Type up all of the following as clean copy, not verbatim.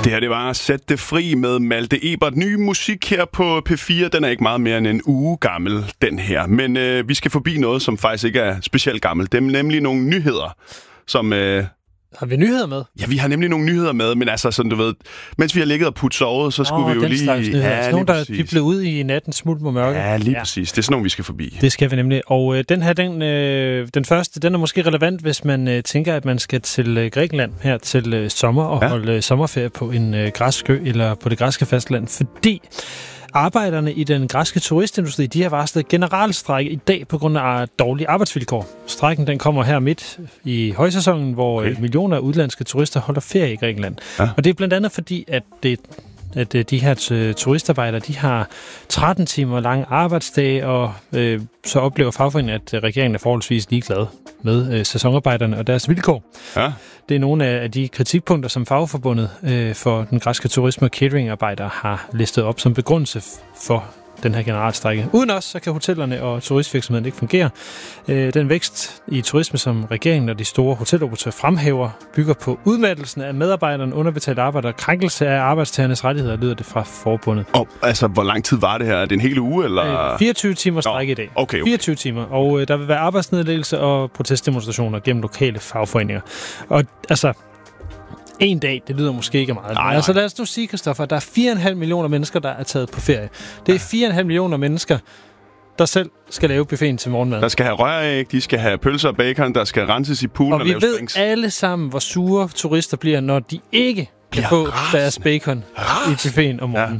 Det her, det var Sæt det fri med Malte Ebert. Ny musik her på P4. Den er ikke meget mere end en uge gammel, den her. Men vi skal forbi noget, som faktisk ikke er specielt gammelt. Det er nemlig nogle nyheder, som... Har vi nyheder med? Ja, vi har nemlig nogle nyheder med, men altså sådan, du ved, mens vi har ligget og puttet sovet, så skulle vi jo lige... Ja, nogen, der pibler ud i natten, smut på mørke. Ja, lige præcis. Det er sådan nogle, vi skal forbi. Det skal vi nemlig. Og den her, den første, den er måske relevant, hvis man tænker, at man skal til Grækenland her til sommer og holde sommerferie på en græsk ø eller på det græske fastland, fordi arbejderne i den græske turistindustri, de har varslet generalstrejke i dag på grund af dårlige arbejdsvilkår. Strejken, den kommer her midt i højsæsonen, hvor millioner af udlandske turister holder ferie i Grækenland. Ja. Og det er blandt andet fordi, at de her turistarbejdere, de har 13 timer lange arbejdsdage, og så oplever fagforeningen, at regeringen er forholdsvis ligeglad med sæsonarbejderne og deres vilkår. Ja. Det er nogle af de kritikpunkter, som fagforbundet for den græske turisme- og cateringarbejdere har listet op som begrundelse for den her generalstrejke. Uden os, så kan hotellerne og turistvirksomheden ikke fungere. Den vækst i turisme, som regeringen og de store hoteloperatører fremhæver, bygger på udmattelsen af medarbejderne, underbetalt arbejde og krænkelse af arbejdstagernes rettigheder, lyder det fra forbundet. Og altså, hvor lang tid var det her? Er det en hel uge, eller? 24 timer strække i dag. Okay. 24 timer, og der vil være arbejdsnedlæggelse og protestdemonstrationer gennem lokale fagforeninger. Og altså... En dag, det lyder måske ikke meget. Nej. Altså lad os nu sige, Christoffer, at der er 4,5 millioner mennesker, der er taget på ferie. Det er 4,5 millioner mennesker, der selv skal lave buffeten til morgenmad. Der skal have røræg, de skal have pølser og bacon, der skal renses i poolen og lave drinks. Og vi ved alle sammen, hvor sure turister bliver, når de ikke kan få deres bacon i buffeten om morgenen.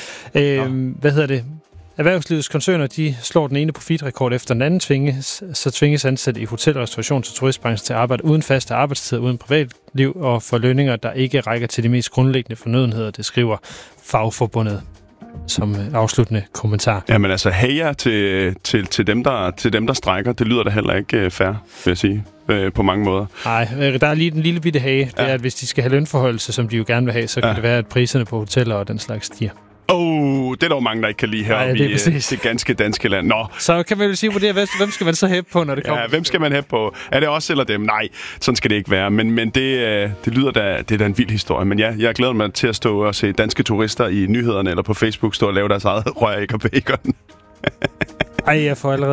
Ja. Erhvervslivets koncerner, de slår den ene profitrekord efter den anden, tvinges ansatte i hotel, restaurations- og turistbranchen til at arbejde uden faste arbejdstider, uden privatliv og for lønninger, der ikke rækker til de mest grundlæggende fornødenheder, det skriver fagforbundet som afsluttende kommentar. Jamen altså, heja til dem, der strækker. Det lyder da heller ikke fair, vil jeg sige, på mange måder. Nej, der er lige den lille bitte hage. Det er, at hvis de skal have lønforholdelse, som de jo gerne vil have, så kan det være, at priserne på hoteller og den slags stiger. Det er der jo mange, der ikke kan lide her i det ganske danske land. Nå. Så kan man jo sige, hvem skal man så hæppe på, når det kommer? Ja, hvem skal man hæppe på? Er det os eller dem? Nej, sådan skal det ikke være. Men det lyder da, det er da en vild historie. Men ja, jeg glæder mig til at stå og se danske turister i nyhederne eller på Facebook stå og lave deres eget røræg og bacon. Jeg får allerede